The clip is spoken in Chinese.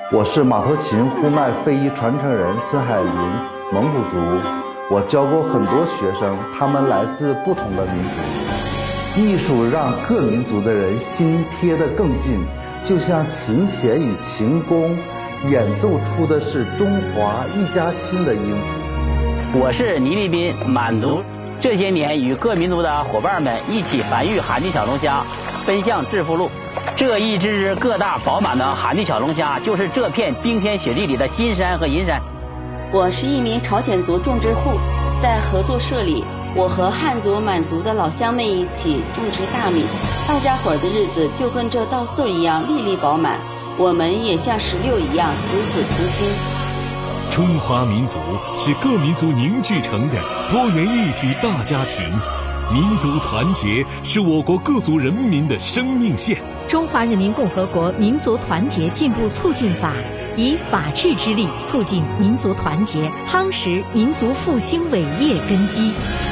我是马头琴呼麦非遗传承人孙海林，蒙古族。我教过很多学生，他们来自不同的民族。艺术让各民族的人心贴得更近，就像琴弦与琴弓演奏出的是中华一家亲的音符。 我是倪立斌，满族。这些年与各民族的伙伴们一起繁育寒地小龙虾，奔向致富路。这一只只个大饱满的寒地小龙虾，就是这片冰天雪地里的金山和银山。 我是一名朝鲜族种植户，在合作社里，我和汉族、满族的老乡们一起种植大米，大家伙的日子就跟这稻穗一样粒粒饱满，我们也像石榴一样子子同心。 中华民族是各民族凝聚成的多元一体大家庭，民族团结是我国各族人民的生命线。 中华人民共和国民族团结进步促进法以法治之力促进民族团结，夯实民族复兴伟业根基。